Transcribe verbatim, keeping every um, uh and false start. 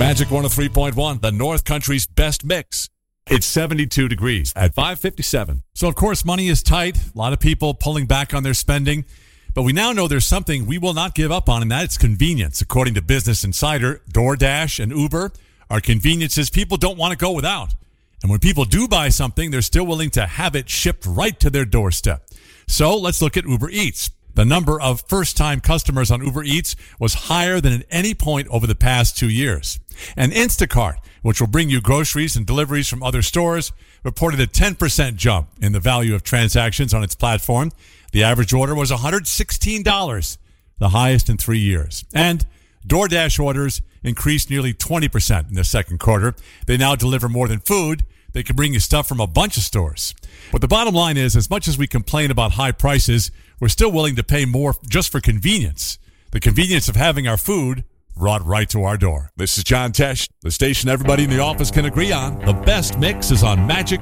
Magic one oh three point one, the North Country's best mix. It's seventy-two degrees at five fifty-seven. So, of course, money is tight. A lot of people pulling back on their spending. But we now know there's something we will not give up on, and that's convenience. According to Business Insider, DoorDash and Uber are conveniences people don't want to go without. And when people do buy something, they're still willing to have it shipped right to their doorstep. So let's look at Uber Eats. The number of first-time customers on Uber Eats was higher than at any point over the past two years. And Instacart, which will bring you groceries and deliveries from other stores, reported a ten percent jump in the value of transactions on its platform. The average order was one hundred sixteen dollars, the highest in three years. And DoorDash orders increased nearly twenty percent in the second quarter. They now deliver more than food. They can bring you stuff from a bunch of stores. But the bottom line is, as much as we complain about high prices, we're still willing to pay more just for convenience. The convenience of having our food brought right to our door. This is John Tesh, the station everybody in the office can agree on. The best mix is on Magic